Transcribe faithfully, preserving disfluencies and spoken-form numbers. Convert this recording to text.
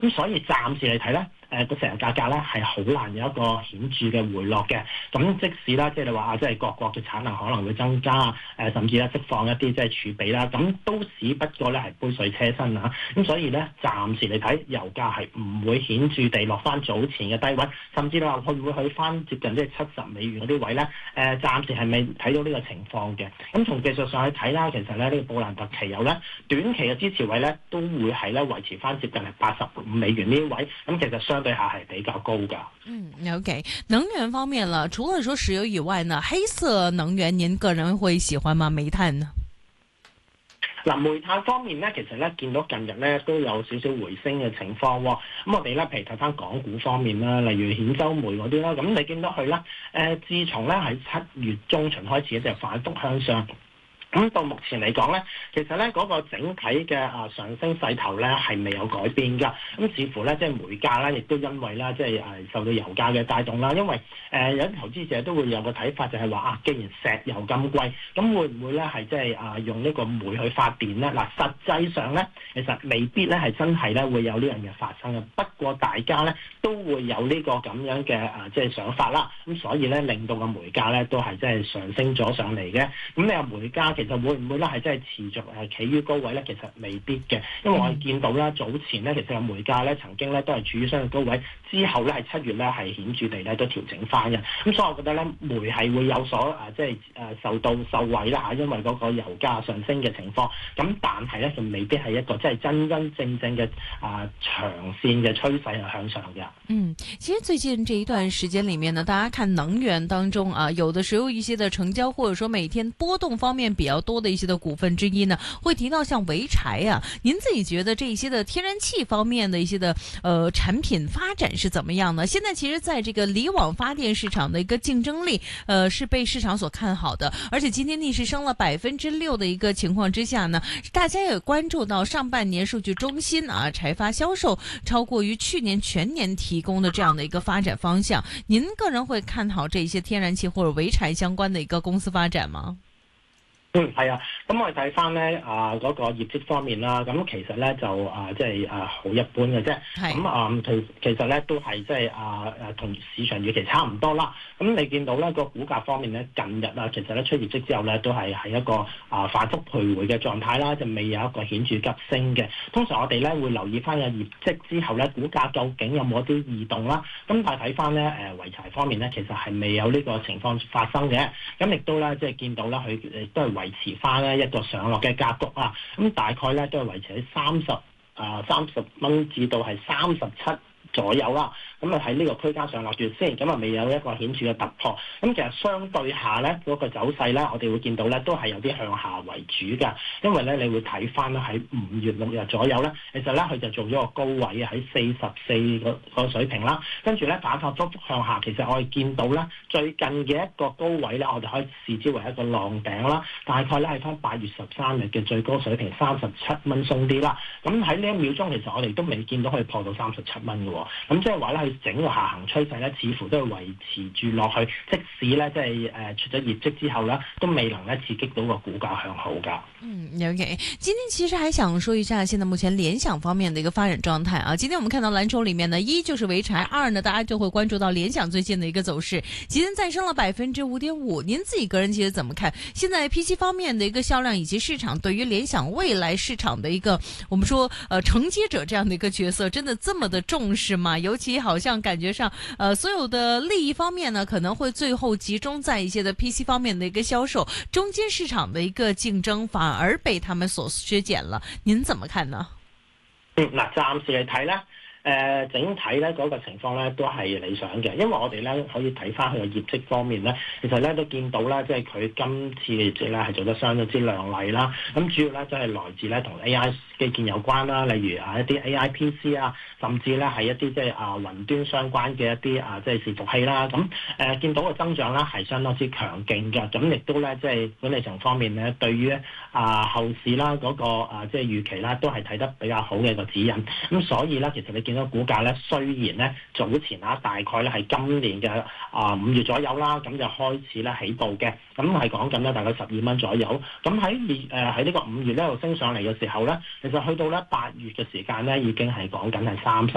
咁所以暫時嚟睇咧，誒個石油價格咧係好難有一個顯著嘅回落嘅。咁即使啦，即係你話啊，即係各國嘅產能可能會增加，誒甚至咧釋放一啲即係儲備啦，咁都只不過咧係杯水車薪啊。咁所以咧，暫時嚟睇油價係唔會顯著地落翻早前嘅低位，甚至你話會唔會去翻接近即係七十美元嗰啲位咧？誒暫時係未睇到呢個情況嘅。咁從技術上去睇啦，其實咧呢個布蘭特期油咧短期嘅支持位咧都會係咧維持翻接近係八十五美元呢啲位，咁其實相對下係比較高㗎。 嗯 OK， 能源方面了，除了說石油以外呢，黑色能源您個人會喜歡嗎？煤炭呢？ 嗱，煤炭方面咧，其實咧見到近日咧都有少少回升嘅情況喎。咁我哋咧，譬如睇翻港股方面啦，例如兗州煤嗰啲啦，咁你見到佢啦，誒，自從咧喺七月中旬開始就反覆向上。咁到目前嚟講咧，其實咧嗰個整體嘅啊上升勢頭咧係未有改變㗎。咁似乎咧即係煤價咧，亦都因為啦即係誒受到油價嘅帶動啦。因為誒有啲投資者都會有個睇法，就係話啊，既然石油咁貴，咁會唔會咧係即係啊用呢個煤去發電咧？嗱，實際上咧其實未必咧係真係咧會有呢樣嘢發生嘅。不過大家咧都會有呢個咁樣嘅啊即係想法啦。咁所以咧令到個煤價咧都係即係上升咗上嚟嘅。咁你話煤價其實會唔會咧係真係持續係企於高位咧？其實未必嘅，因為我哋見到啦，早前咧其實個煤價咧曾經咧都係處於相對高位，之後咧係七月咧係顯著地咧都調整翻嘅。咁所以我覺得咧煤係會有所啊即係誒受到受惠啦嚇，因為嗰個油價上升嘅情況。咁但係咧就未必係一個即係真真正正嘅啊長線嘅趨勢係向上嘅。 嗯，其實最近這一段時間裡面呢，大家看能源當中啊，有的時候一些的成交或者說每天波動方面比較多的一些的股份之一呢，會提到像濰柴啊，您自己覺得這一些的天然氣方面的一些的呃產品發展是怎麼樣呢？現在其實在這個離網發電市場的一個競爭力，呃是被市場所看好的，而且今天逆勢升了百分之六的一個情況之下呢，大家也關注到上半年數據中心啊，柴發銷售超過於去年全年提供的這樣的一個發展方向，您個人會看好這些天然氣或者濰柴相關的一個公司發展嗎？ 嗯，係啊，咁我哋睇翻咧啊嗰個業績方面啦，咁其實咧就啊即係啊好一般嘅啫，咁啊其其實咧都係即係啊誒同市場預期差唔多啦。咁你見到咧個股價方面咧近日啊，其實咧出業績之後咧都係喺一個啊反覆徘徊嘅狀態啦，就未有一個顯著急升嘅。通常我哋咧會留意翻個業績之後咧，股價究竟有冇一啲異動啦。咁但係睇翻咧誒濰柴方面咧，其實係未有呢個情況發生嘅。咁亦都咧即係見到咧佢亦都係維持翻咧一個上落嘅格局啊，咁大概咧都係維持喺三十啊三十蚊至到係三十七左右啦，咁啊喺呢個區間上落住先，咁啊未有一個顯著嘅突破。咁其實相對下咧嗰個走勢咧，我哋會見到咧都係有啲向下為主㗎，因為咧你會睇翻咧喺五月六日左右咧，其實咧佢就做咗個高位啊喺四十四個水平啦，跟住咧反反覆覆向下。其實我哋見到咧最近嘅一個高位咧，我哋可以視之為一個浪頂啦，大概咧係翻八月十三日嘅最高水平三十七蚊鬆啲啦。咁喺呢一秒鐘，其實我哋都未見到可以破到三十七蚊嘅喎。咁即係話咧，佢整個下行趨勢咧，似乎都係維持住落去。即使咧，即係誒出咗業績之後咧，都未能咧刺激到個股價向好㗎。 嗯 ，OK。今天其實還想說一下，現在目前聯想方面的一個發展狀態啊。今天我們看到藍籌裡面呢，一就是濰柴，二呢大家就會關注到聯想最近的一個走勢，今天再升了百分之五點五。您自己個人其實怎麼看？現在 P C 方面的一個銷量以及市場對於聯想未來市場的一個，我們說呃承接者這樣的一個角色，真的這麼的重視嗎？尤其好像感覺上，呃，所有的利益方面呢，可能會最後集中在一些的 P C 方面的一個銷售，中間市場的一個競爭反而被他們所削減了。您怎麼看呢？ 嗯，嗱，暫時嚟睇咧。誒、呃、整體咧嗰、那個情況咧都係理想嘅，因為我哋咧可以睇翻佢嘅業績方面咧，其實咧都見到啦，即係佢今次嘅業績咧係做得相當之亮麗啦。咁主要咧都係來自咧同 A I 基建有關啦，例如啊一啲 A I P C 啊，甚至咧係一啲即係啊雲端相關嘅一啲啊即係伺服器啦。咁誒、呃、見到個增長咧係相當之強勁嘅，咁亦都咧即係管理層方面咧對於啊後市啦嗰、那個啊即係預期啦都係睇得比較好嘅一個指引。咁所以咧其實你見到股價咧，雖然咧早前啊，大概咧係今年嘅啊五月左右啦，咁就開始咧起步嘅，咁係講緊咧大概十二蚊左右。咁喺誒喺呢個五月咧度升上嚟嘅時候咧，其實去到咧八月嘅時間咧，已經係講緊係三十